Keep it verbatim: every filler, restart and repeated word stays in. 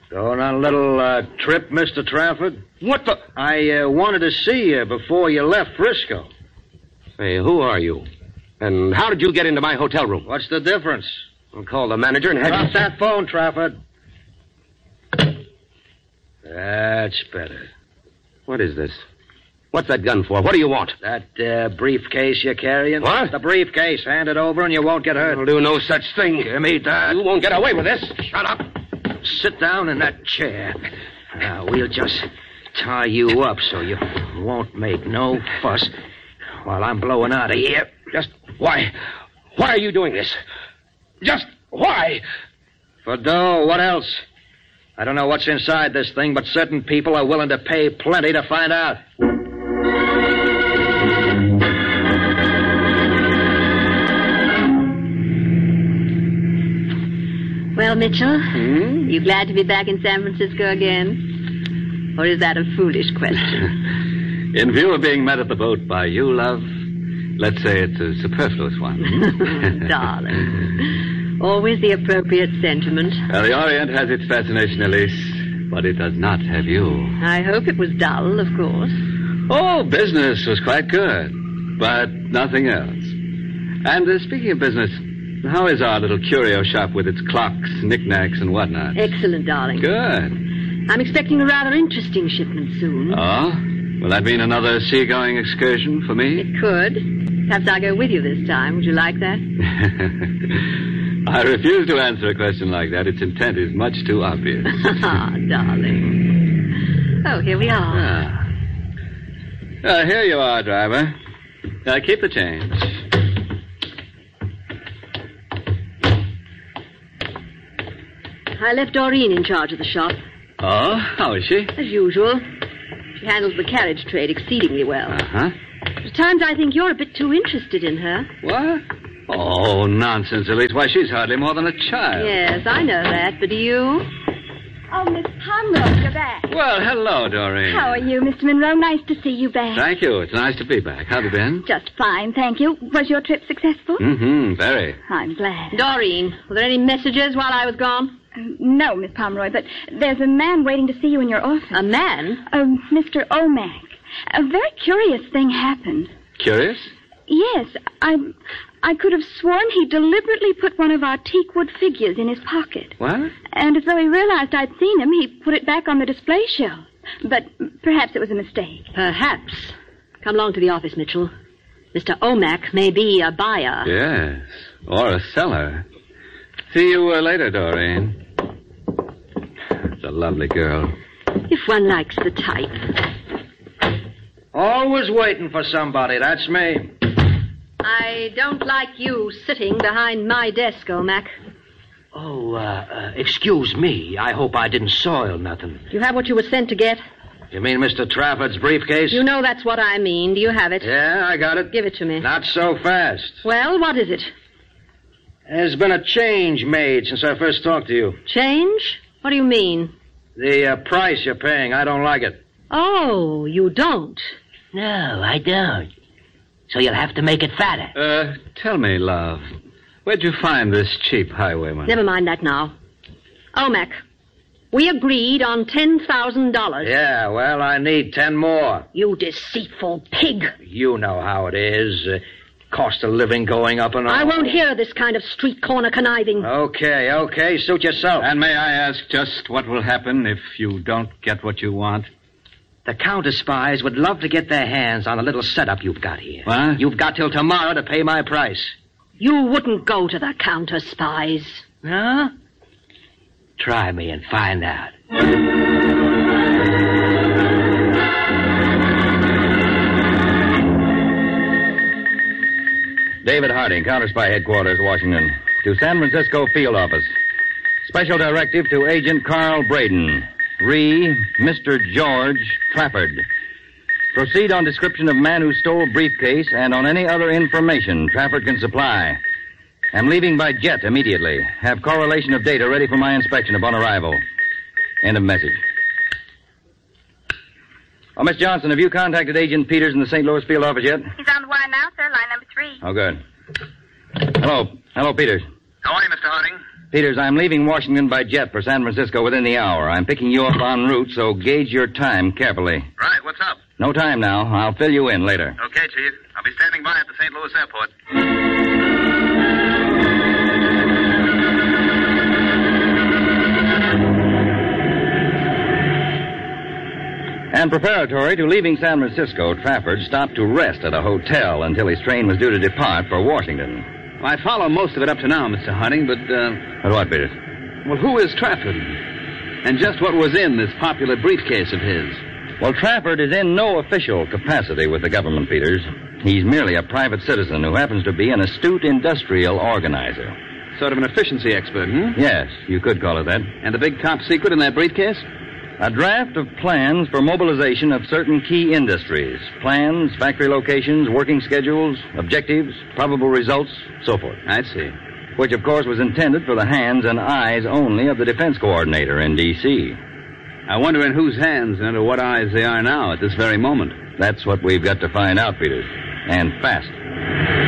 Going on a little uh, trip, Mister Trafford? What the... I uh, wanted to see you before you left Frisco. Hey, who are you? And how did you get into my hotel room? What's the difference? I'll call the manager and have Drop you... that phone, Trafford. That's better. What is this? What's that gun for? What do you want? That uh, briefcase you're carrying? What? The briefcase. Hand it over and you won't get hurt. I'll do no such thing. Give me that. You won't get away with this. Shut up. Sit down in that chair. Now, we'll just tie you up so you won't make no fuss while I'm blowing out of here. Just why? Why are you doing this? Just why? For dough. What else? I don't know what's inside this thing, but certain people are willing to pay plenty to find out. Well, Mitchell, Hmm? you glad to be back in San Francisco again? Or is that a foolish question? In view of being met at the boat by you, love, let's say it's a superfluous one. Darling. Always the appropriate sentiment. Well, the Orient has its fascination, Elise, but it does not have you. I hope it was dull, of course. Oh, business was quite good, but nothing else. And uh, speaking of business, how is our little curio shop with its clocks, knickknacks, and whatnot? Excellent, darling. Good. I'm expecting a rather interesting shipment soon. Oh? Will that mean another seagoing excursion for me? It could. Perhaps I'll go with you this time. Would you like that? I refuse to answer a question like that. Its intent is much too obvious. Ah, darling. Oh, here we are. Ah. Uh, here you are, driver. Uh, keep the change. I left Doreen in charge of the shop. Oh, how is she? As usual. She handles the carriage trade exceedingly well. Uh-huh. At times I think you're a bit too interested in her. What? Oh, nonsense, Elise. Why, she's hardly more than a child. Yes, I know that, but do you? Oh, Miss Pomeroy, you're back. Well, hello, Doreen. How are you, Mister Monroe? Nice to see you back. Thank you. It's nice to be back. How have you been? Just fine, thank you. Was your trip successful? Mm-hmm, very. I'm glad. Doreen, were there any messages while I was gone? Uh, no, Miss Pomeroy, but there's a man waiting to see you in your office. A man? Uh, Mister Omac. A very curious thing happened. Curious? Yes, I I could have sworn he deliberately put one of our teakwood figures in his pocket. What? And as though he realized I'd seen him, he put it back on the display shelf. But perhaps it was a mistake. Perhaps. Come along to the office, Mitchell. Mister Omac may be a buyer. Yes, or a seller. See you uh, later, Doreen. It's a lovely girl. If one likes the type. Always waiting for somebody. That's me. I don't like you sitting behind my desk, Omac. Oh, uh, uh, excuse me. I hope I didn't soil nothing. Do you have what you were sent to get? You mean Mister Trafford's briefcase? You know that's what I mean. Do you have it? Yeah, I got it. Give it to me. Not so fast. Well, what is it? There's been a change made since I first talked to you. Change? What do you mean? The uh, price you're paying, I don't like it. Oh, you don't? No, I don't. So you'll have to make it fatter. Uh, tell me, love, where'd you find this cheap highwayman? Never mind that now. Omac, we agreed on ten thousand dollars. Yeah, well, I need ten more. You deceitful pig. You know how it is. Uh, cost of living going up and all. I won't hear this kind of street corner conniving. Okay, okay, suit yourself. And may I ask just what will happen if you don't get what you want? The counter spies would love to get their hands on the little setup you've got here. What? You've got till tomorrow to pay my price. You wouldn't go to the counter spies. Huh? Try me and find out. David Harding, Counter Spy Headquarters, Washington. To San Francisco Field Office. Special directive to Agent Carl Braden. Re, Mister George Trafford. Proceed on description of man who stole briefcase and on any other information Trafford can supply. Am leaving by jet immediately. Have correlation of data ready for my inspection upon arrival. End of message. Oh, Miss Johnson, have you contacted Agent Peters in the Saint Louis Field Office yet? He's on the wire now, sir. Line number three. Oh, good. Hello. Hello, Peters. How are you, Mister Harding? Peters, I'm leaving Washington by jet for San Francisco within the hour. I'm picking you up en route, so gauge your time carefully. Right, what's up? No time now. I'll fill you in later. Okay, Chief. I'll be standing by at the Saint Louis airport. And preparatory to leaving San Francisco, Trafford stopped to rest at a hotel until his train was due to depart for Washington. Well, I follow most of it up to now, Mister Harding, but, uh... But what, Peters? Well, who is Trafford? And just what was in this popular briefcase of his? Well, Trafford is in no official capacity with the government, Peters. He's merely a private citizen who happens to be an astute industrial organizer. Sort of an efficiency expert, hmm? Yes, you could call it that. And the big top secret in that briefcase? A draft of plans for mobilization of certain key industries. Plans, factory locations, working schedules, objectives, probable results, so forth. I see. Which, of course, was intended for the hands and eyes only of the defense coordinator in D C I wonder in whose hands and under what eyes they are now at this very moment. That's what we've got to find out, Peters. And fast.